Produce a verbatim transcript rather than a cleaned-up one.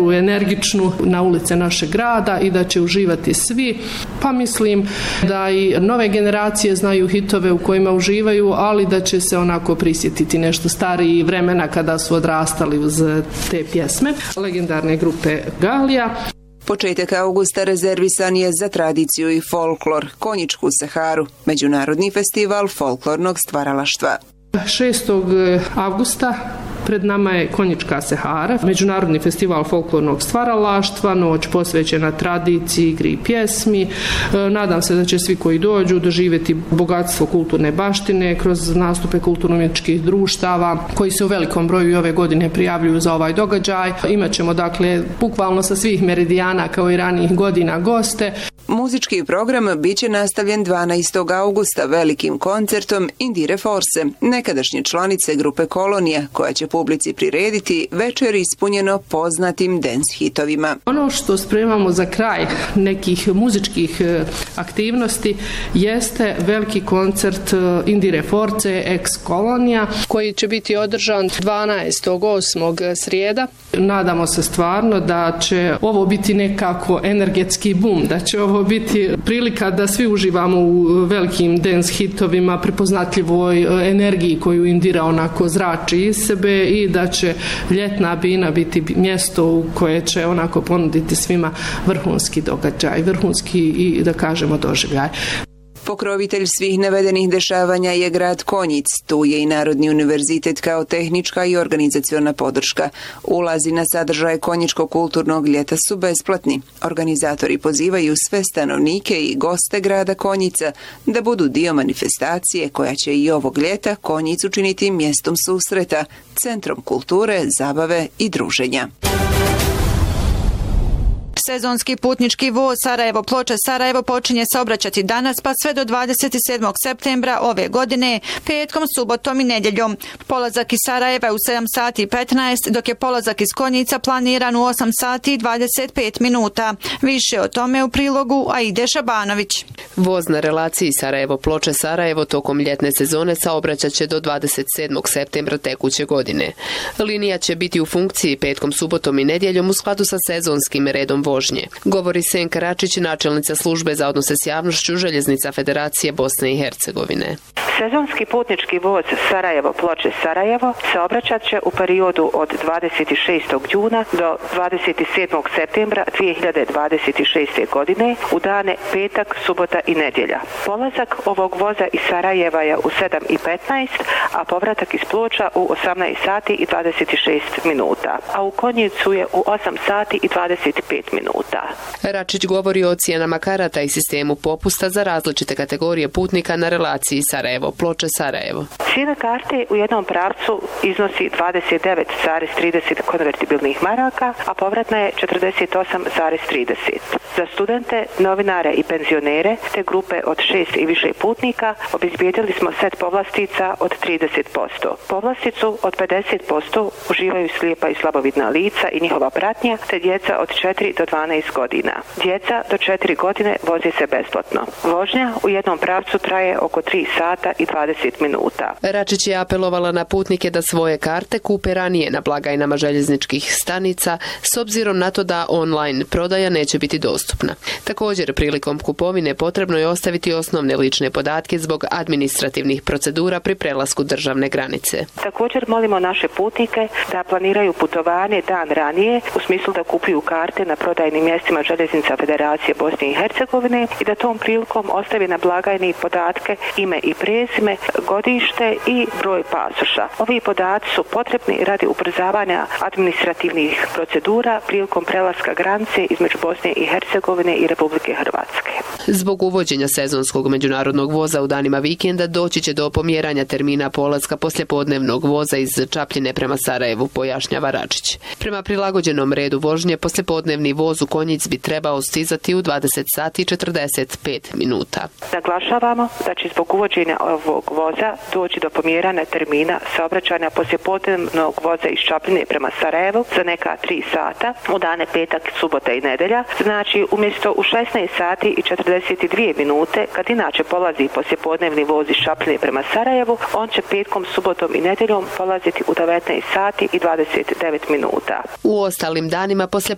atmosferu energičnu na ulice našeg grada i da će uživati svi. Pa mislim da i nove generacije znaju hitove u kojima uživaju, ali da će se onako prisjetiti nešto stariji vremena kada su odrastali uz te pjesme legendarne grupe Galija. Početak augusta rezervisan je za tradiciju i folklor, Konjičku Saharu, međunarodni festival folklornog stvaralaštva. šestog avgusta pred nama je Konjička Sahara, međunarodni festival folklornog stvaralaštva, noć posvećena tradiciji, igri i pjesmi. Nadam se da će svi koji dođu doživjeti bogatstvo kulturne baštine kroz nastupe kulturno-umjetničkih društava koji se u velikom broju i ove godine prijavljuju za ovaj događaj. Imaćemo dakle bukvalno sa svih meridijana kao i ranijih godina goste. Muzički program biće nastavljen dvanaestog augusta velikim koncertom Indire Forse, nekadašnje članice grupe Kolonija, koja će publici prirediti večer ispunjeno poznatim dance hitovima. Ono što spremamo za kraj nekih muzičkih aktivnosti jeste veliki koncert Indire Forse ex Kolonija koji će biti održan dvanaestog osmog srijeda. Nadamo se stvarno da će ovo biti nekako energetski bum, da će ovo biti prilika da svi uživamo u velikim dance hitovima, prepoznatljivoj energiji koju Indira onako zrači iz sebe i da će ljetna bina biti mjesto u koje će onako ponuditi svima vrhunski događaj, vrhunski i da kažemo doživljaj. Pokrovitelj svih navedenih dešavanja je grad Konjic. Tu je i Narodni univerzitet kao tehnička i organizaciona podrška. Ulazi na sadržaje Konjičkog kulturnog ljeta su besplatni. Organizatori pozivaju sve stanovnike i goste grada Konjica da budu dio manifestacije koja će i ovog ljeta Konjic učiniti mjestom susreta, centrom kulture, zabave i druženja. Sezonski putnički voz Sarajevo Ploče Sarajevo počinje saobraćati danas pa sve do dvadeset sedmog septembra ove godine, petkom, subotom i nedjeljom. Polazak iz Sarajeva je u sedam sati i petnaest, dok je polazak iz Konjica planiran u osam sati i dvadeset pet minuta. Više o tome u prilogu Aide Šabanović. Voz na relaciji Sarajevo Ploče Sarajevo tokom ljetne sezone saobraćat će do dvadeset sedmog septembra tekuće godine. Linija će biti u funkciji petkom, subotom i nedjeljom u skladu sa sezonskim redom vožnje, govori Senka Račić, načelnica službe za odnose s javnošću Željeznica Federacije Bosne i Hercegovine. Sezonski putnički voz Sarajevo Ploče Sarajevo saobraćat će u periodu od dvadeset šestog juna do dvadeset sedmog septembra dvije hiljade dvadeset šeste. godine u dane petak, subota i nedjelja. Polazak ovog voza iz Sarajeva je u sedam i petnaest, a povratak iz Ploča u osamnaest sati i dvadeset šest minuta, a u Konjicu je u osam sati i dvadeset pet minuta. Račić govori o cijenama karata i sistemu popusta za različite kategorije putnika na relaciji Sarajevo Ploče Sarajevo. Cijena karte u jednom pravcu iznosi dvadeset devet zarez trideset konvertibilnih maraka, a povratna je četrdeset osam zarez trideset. Za studente, novinare i penzionere te grupe od šest i više putnika obezbijedili smo set povlastica od trideset posto. Povlasticu od pedeset posto uživaju slijepa i slabovidna lica i njihova pratnja te djeca od četiri do dvanaest godina. Djeca do četiri godine voze se besplatno. Vožnja u jednom pravcu traje oko tri sata i dvadeset minuta. Račić je apelovala na putnike da svoje karte kupe ranije na blagajnama željezničkih stanica s obzirom na to da online prodaja neće biti dostupna. Također, prilikom kupovine potrebno je ostaviti osnovne lične podatke zbog administrativnih procedura pri prelasku državne granice. Također molimo naše putnike da planiraju putovanje dan ranije u smislu da kupuju karte na prodajnim mjestima Željeznica Federacije Bosne i Hercegovine i da tom prilikom ostavi na blagajni podatke ime i prezime, godište i broj pasoša. Ovi podaci su potrebni radi ubrzavanja administrativnih procedura prilikom prelaska granice između Bosne i Hercegovine i Republike Hrvatske. Zbog uvođenja sezonskog međunarodnog voza u danima vikenda doći će do pomjeranja termina polaska poslijepodnevnog voza iz Čapljine prema Sarajevu, pojašnjava Račić. Prema prilagođenom redu vožnje, poslijepodnevni voz u Konjic bi trebao stizati u dvadeset sati i četrdeset pet minuta. Naglašavamo da će zbog uvođenja ovog voza doći do pomjeranja termina saobraćanja poslijepodnevnog voza iz Čapljine prema Sarajevu za neka tri sata u dane petak, subota i nedjelja. Znači, umjesto u šesnaest sati i četrdeset dvije minute, kad inače polazi poslijepodnevni voz iz Čapljine prema Sarajevu, on će petkom, subotom i nedjeljom polaziti u devetnaest sati i dvadeset devet minuta. U ostalim danima poslije